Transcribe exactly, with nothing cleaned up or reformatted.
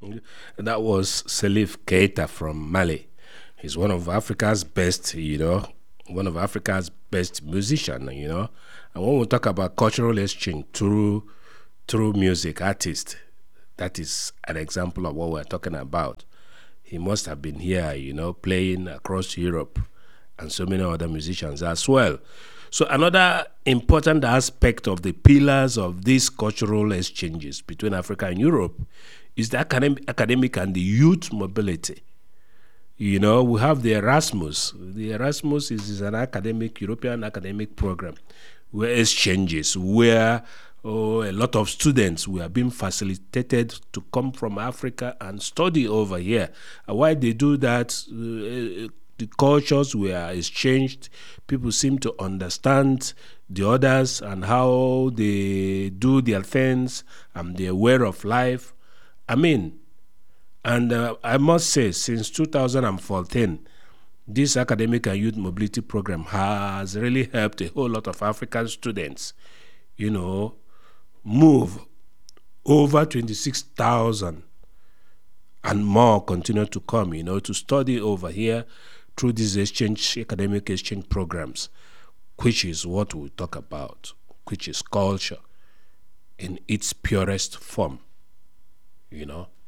That was Salif Keita from Mali. He's one of Africa's best, you know, one of Africa's best musician, you know. And when we talk about cultural exchange through through music, artists, that is an example of what we're talking about. He must have been here, you know, playing across Europe and so many other musicians as well. So another important aspect of the pillars of these cultural exchanges between Africa and Europe is the academic, academic and the youth mobility. You know, we have the Erasmus. The Erasmus is, is an academic, European academic program where exchanges, where oh, a lot of students were being facilitated to come from Africa and study over here. And while they do that, uh, the cultures were exchanged. People seem to understand the others and how they do their things and their way of life. I mean, and uh, I must say, since two thousand fourteen, this academic and youth mobility program has really helped a whole lot of African students, you know, move. Over twenty-six thousand and more continue to come, you know, to study over here through these exchange, academic exchange programs, which is what we talk about, which is culture in its purest form, you know.